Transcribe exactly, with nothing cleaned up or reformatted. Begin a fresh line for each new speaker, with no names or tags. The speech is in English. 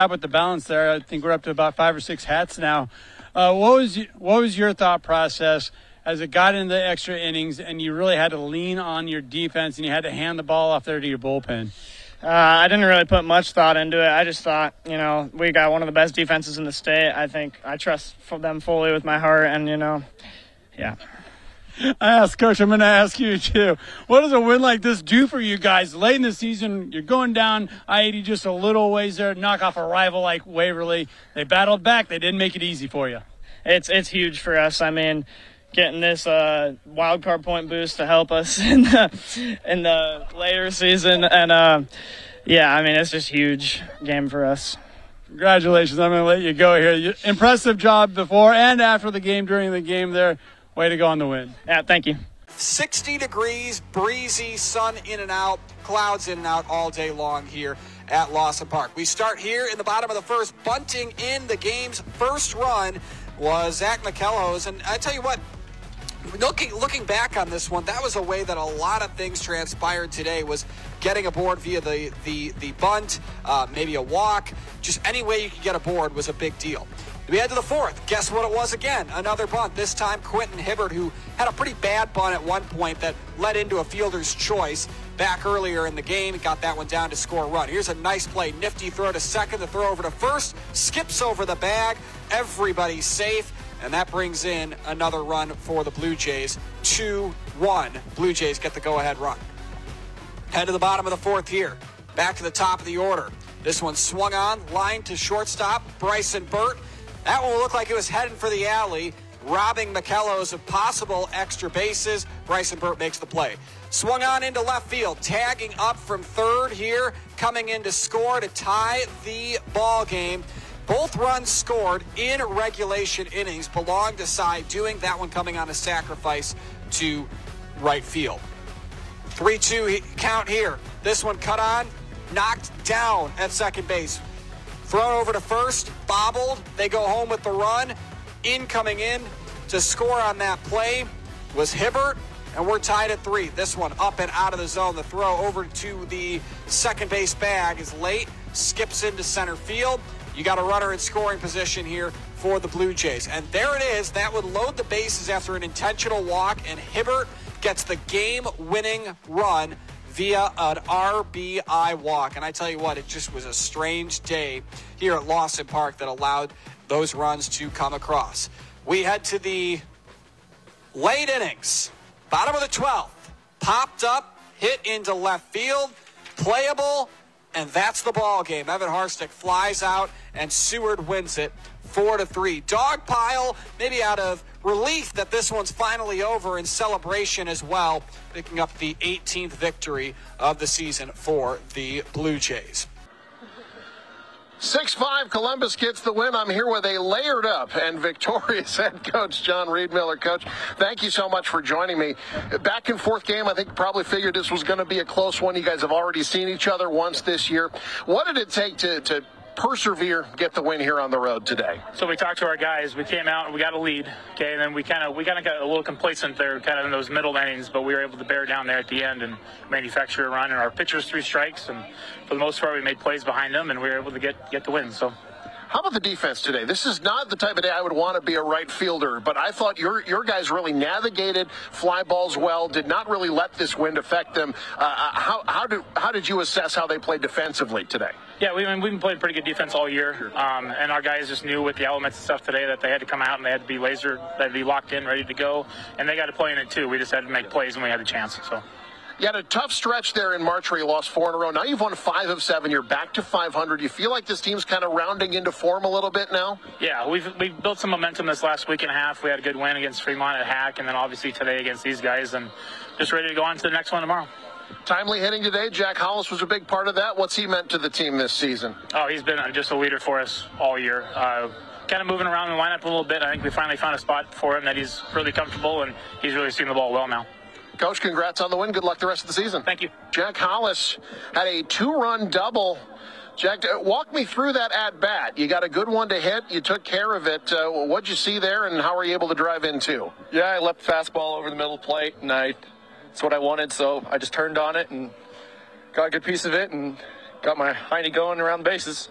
With the balance there, I think we're up to about five or six hats now. Uh, what was what was your thought process as it got into the extra innings and you really had to lean on your defense and you had to hand the ball off there to your bullpen?
Uh, I didn't really put much thought into it. I just thought, you know, we got one of the best defenses in the state. I think I trust them fully with my heart, and, you know, yeah.
I asked Coach, I'm going to ask you too. What does a win like this do for you guys? Late in the season, you're going down I eighty just a little ways there, knock off a rival like Waverly. They battled back. They didn't make it easy for you.
It's it's huge for us. I mean, getting this uh, wild card point boost to help us in the, in the later season. And, uh, yeah, I mean, it's just a huge game for us.
Congratulations. I'm going to let you go here. You, impressive job before and after the game, during the game there. Way to go on the win.
Yeah, thank you.
sixty degrees, breezy, sun in and out, clouds in and out all day long here at Lawson Park. We start here in the bottom of the first. Bunting in the game's first run was Zach McKellows. And I tell you what, looking looking back on this one, that was a way that a lot of things transpired today, was getting aboard via the, the, the bunt, uh, maybe a walk. Just any way you could get aboard was a big deal. We head to the fourth. Guess what it was again? Another bunt. This time Quentin Hibbert, who had a pretty bad bunt at one point that led into a fielder's choice back earlier in the game. He got that one down to score a run. Here's a nice play. Nifty throw to second, the throw over to first. Skips over the bag. Everybody's safe. And that brings in another run for the Blue Jays. two one. Blue Jays get the go-ahead run. Head to the bottom of the fourth here. Back to the top of the order. This one swung on, line to shortstop, Bryson Burt. That one looked like it was heading for the alley, robbing McKellows of possible extra bases. Bryson Burt makes the play. Swung on into left field, tagging up from third here, coming in to score to tie the ball game. Both runs scored in regulation innings belong to Cy doing. That one coming on a sacrifice to right field. three two count here. This one cut on, knocked down at second base. Thrown over to first, bobbled. They go home with the run. In coming in to score on that play was Hibbert, and we're tied at three. This one up and out of the zone. The throw over to the second base bag is late, skips into center field. You got a runner in scoring position here for the Blue Jays. And there it is. That would load the bases after an intentional walk, and Hibbert gets the game-winning run via an R B I walk. And I tell you what, it just was a strange day here at Lawson Park that allowed those runs to come across. We head to the late innings. Bottom of the twelfth. Popped up, hit into left field, playable, and that's the ball game. Evan Harstick flies out, and Seward wins it four to three. Dog pile, maybe out of relief that this one's finally over, in celebration as well, picking up the eighteenth victory of the season for the Blue Jays.
six five, Columbus gets the win. I'm here with a layered up and victorious head coach, John Riedmiller. Coach, thank you so much for joining me. Back and forth game, I think you probably figured this was going to be a close one. You guys have already seen each other once this year. What did it take to, to persevere, get the win here on the road today?
So we talked to our guys. We came out and we got a lead. Okay, and then we kind of we kind of got a little complacent there, kind of in those middle innings, but we were able to bear down there at the end and manufacture a run. And our pitchers three strikes, and for the most part, we made plays behind them, and we were able to get get the win. So.
How about the defense today? This is not the type of day I would want to be a right fielder, but I thought your your guys really navigated fly balls well, did not really let this wind affect them. Uh, how how did how did you assess how they played defensively today?
Yeah, we, we've been playing pretty good defense all year, um, and our guys just knew with the elements and stuff today that they had to come out and they had to be laser, they had to be locked in, ready to go, and they got to play in it too. We just had to make plays when we had the chance. So.
You had a tough stretch there in March where you lost four in a row. Now you've won five of seven. You're back to five hundred. You feel like this team's kind of rounding into form a little bit now?
Yeah, we've we've built some momentum this last week and a half. We had a good win against Fremont at Hack, and then obviously today against these guys, and just ready to go on to the next one tomorrow.
Timely hitting today. Jack Hollis was a big part of that. What's he meant to the team this season?
Oh, he's been just a leader for us all year. Uh, kind of moving around the lineup a little bit. I think we finally found a spot for him that he's really comfortable, and he's really seeing the ball well now.
Coach, congrats on the win. Good luck the rest of the season.
Thank you.
Jack Hollis had a two-run double. Jack, walk me through that at-bat. You got a good one to hit. You took care of it. Uh, what'd you see there, and how were you able to drive in, too?
Yeah, I left the fastball over the middle of the plate, and I, that's what I wanted, so I just turned on it and got a good piece of it and got my hiney going around the bases.